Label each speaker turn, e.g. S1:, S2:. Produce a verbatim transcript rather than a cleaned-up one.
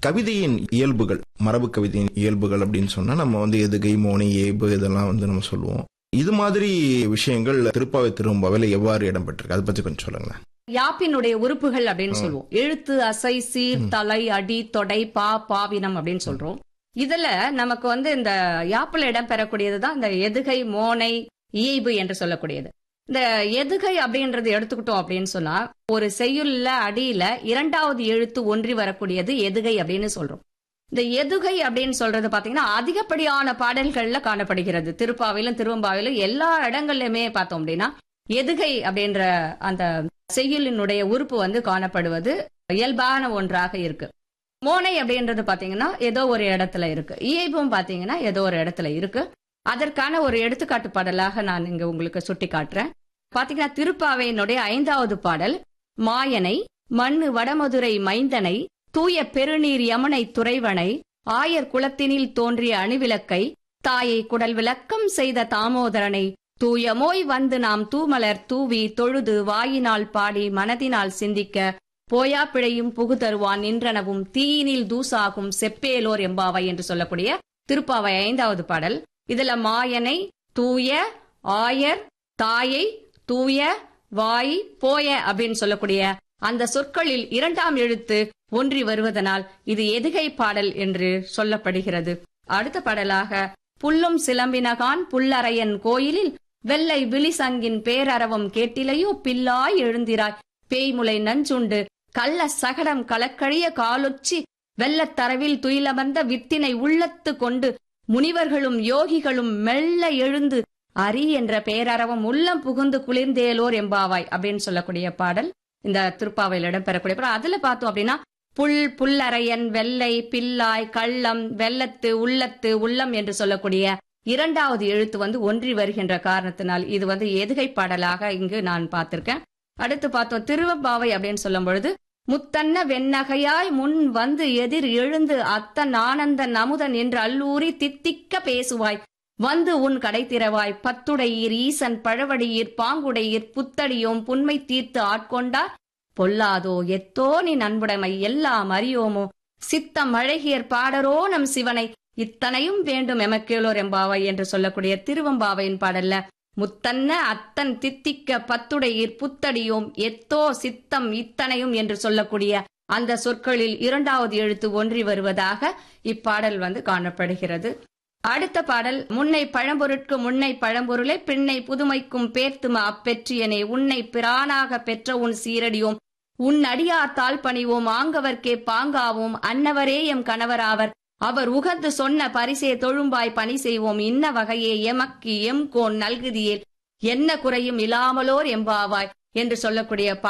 S1: கவிதையின் இயல்புகள், மரபு கவிதையின் இயல்புகள் அப்படின்னு சொன்னா நம்ம வந்து எதுகை, மோனை, ஏபு இதெல்லாம் வந்து நம்ம சொல்லுவோம். இது மாதிரி விஷயங்கள் திருப்பாவை திருவெம்பாவையில எவ்வாறு இடம்பெற்றிருக்கு, அதை பத்தி கொஞ்சம் சொல்லுங்களேன்.
S2: யாப்பினுடைய உறுப்புகள் அப்படின்னு சொல்லுவோம். எழுத்து, அசை, சீர், தலை, அடி, தொடை, பா, பாவினம் அப்படின்னு சொல்றோம். இதுல நமக்கு வந்து இந்த யாப்புல இடம் பெறக்கூடியதுதான் இந்த எதுகை, மோனை, இயைபு என்று சொல்லக்கூடியது. இந்த எதுகை அப்படின்றது எடுத்துக்கிட்டோம் அப்படின்னு சொன்னா ஒரு செய்யுள்ல அடியில இரண்டாவது எழுத்து ஒன்றி வரக்கூடியது எதுகை அப்படின்னு சொல்றோம். இந்த எதுகை அப்படின்னு சொல்றது பாத்தீங்கன்னா அதிகப்படியான பாடல்கள்ல காணப்படுகிறது. திருப்பாவிலும் திருவெம்பாவிலும் எல்லா இடங்கள்லயுமே பார்த்தோம் அப்படின்னா எதுகை அப்படின்ற அந்த செய்யுளினுடைய உறுப்பு வந்து காணப்படுவது இயல்பான ஒன்றாக இருக்கு. மோனை அப்படின்றது பாத்தீங்கன்னா ஏதோ ஒரு இடத்துல இருக்கு. இயைபும் பாத்தீங்கன்னா ஏதோ ஒரு இடத்துல இருக்கு. அதற்கான ஒரு எடுத்துக்காட்டு பாடலாக நான் இங்க உங்களுக்கு சுட்டி காட்டுறேன். பாத்தீங்கன்னா திருப்பாவையினுடைய ஐந்தாவது பாடல், மாயனை மண்ணு வடமதுரை மைந்தனை தூய பெருநீர் யமுனை துறைவனை ஆயர் குலத்தினில் தோன்றிய அணுவிளக்கை தாயை குடல் விளக்கம் செய்த தாமோதரனை தூயமோய் வந்து நாம் தூமலர் தூவி தொழுது வாயினால் பாடி மனதினால் சிந்திக்க போயா பிழையும் புகுதருவான் நின்றனவும் தீயினில் தூசாகும் செப்பேலோர் எம்பாவை என்று சொல்லக்கூடிய திருப்பாவை ஐந்தாவது பாடல். இதுல மாயனை, தூய, ஆயர், தாயை, தூய, வாய், போய அப்படின்னு சொல்லக்கூடிய அந்த சொற்களில் இரண்டாம் எழுத்து ஒன்றி வருவதனால் இது எதுகை பாடல் என்று சொல்லப்படுகிறது. அடுத்த பாடலாக, புல்லும் சிலம்பினகான் புல்லறையன் கோயிலில் வெள்ளை விழிசங்கின் பேரரவம் கேட்டிலையோ பில்லாய் எழுந்திராய் பேய்முலை நஞ்சுண்டு கள்ள சகடம் கலக்கழிய காலொச்சி வெள்ளத்தரவில் துயிலமர்ந்த வித்தினை உள்ளத்து கொண்டு முனிவர்களும் யோகிகளும் மெல்ல எழுந்து அரி என்ற பேரரவம் உள்ளம் புகுந்து குளிர்ந்தேலோர் எம்பாவாய் அப்படின்னு சொல்லக்கூடிய பாடல் இந்த திருப்பாவையில் இடம்பெறக்கூடிய பாடல். அதுல பார்த்தோம் அப்படின்னா புல், புல்லறையன், வெள்ளை, பில்லாய், கள்ளம், வெள்ளத்து, உள்ளத்து, உள்ளம் என்று சொல்லக்கூடிய இரண்டாவது எழுத்து வந்து ஒன்றி வருகின்ற காரணத்தினால் இது வந்து எதுகை பாடலாக இங்கு நான் பார்த்திருக்கேன். அடுத்து பார்த்தோம் திருவெம்பாவை அப்படின்னு சொல்லும் பொழுது, முத்தன்ன வெண்ணகையாய் முன் வந்து எதிர் எழுந்து அத்தன் ஆனந்த நமுதன் என்று அல்லூரி தித்திக்க பேசுவாய் வந்து உன் கடை திறவாய் பத்துடையீர் ஈசன் பழவடியீர் பாங்குடையீர் புத்தடியோம் புன்மை தீர்த்து ஆட்கொண்டார் பொல்லாதோ எத்தோ நீ நண்புடைமை எல்லாம் அறியோமோ சித்தம் அழகியர் பாடரோ நம் சிவனை இத்தனையும் வேண்டும் எமக்கேலோர் எம்பாவை என்று சொல்லக்கூடிய திருவெம்பாவையின் பாடல்ல முத்தன்ன அத்தன் தித்திக்க பத்துடையீர் புத்தடியோம் எத்தோ சித்தம் இத்தனையும் என்று சொல்லக்கூடிய அந்த சொற்களில் இரண்டாவது எழுத்து ஒன்றி வருவதாக இப்பாடல் வந்து காணப்படுகிறது. அடுத்த பாடல், முன்னை பழம்பொருட்கு முன்னை பழம்பொருளை பின்னை புதுமைக்கும் பேர்த்தும அப்பெற்றியனே உன்னை பிரானாக பெற்ற உன் சீரடியோம் உன் அடியார் தாழ் பணிவோம் ஆங்கவர்க்கே பாங்காவோம் அன்னவரே எம் கணவராவர் அவர் உகந்து சொன்ன பரிசே தொழும்பாய் பணி செய்வோம் இன்ன வகையே எமக்கு எம் கோன் நல்குதியேல் என்ன குறையும் இல்லாமலோர் எம்பாவாய் என்று சொல்லக்கூடிய